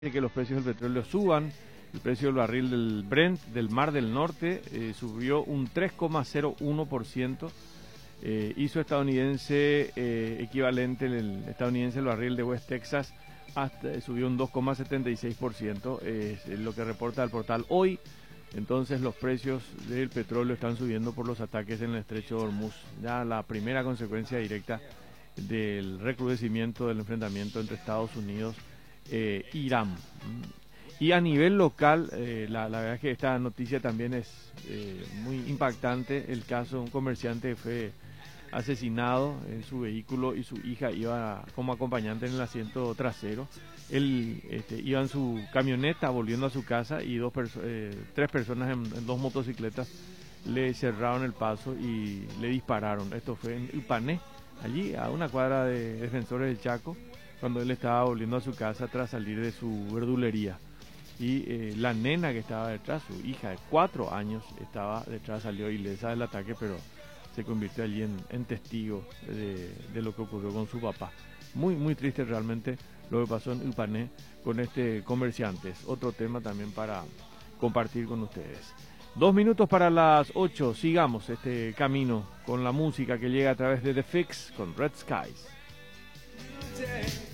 que los precios del petróleo suban. El precio del barril del Brent del Mar del Norte subió un 3,01%. Hizo estadounidense equivalente el estadounidense el barril de West Texas subió un 2,76%, es lo que reporta el portal Hoy. Entonces los precios del petróleo están subiendo por los ataques en el estrecho de Hormuz, ya la primera consecuencia directa del recrudecimiento del enfrentamiento entre Estados Unidos e Irán. Y a nivel local, la verdad es que esta noticia también es muy impactante. El caso de un comerciante que fue asesinado en su vehículo y su hija iba como acompañante en el asiento trasero. Él iba en su camioneta volviendo a su casa y tres personas en dos motocicletas le cerraron el paso y le dispararon. Esto fue en Ipané, allí a una cuadra de Defensores del Chaco, cuando él estaba volviendo a su casa tras salir de su verdulería. Y la nena que estaba detrás, su hija de 4 años, estaba detrás, salió ilesa del ataque, pero se convirtió allí en testigo de lo que ocurrió con su papá. Muy, muy triste realmente lo que pasó en Ipané con este comerciante. Es otro tema también para compartir con ustedes. 2 minutos para las 8, sigamos este camino con la música que llega a través de The Fix con Red Skies.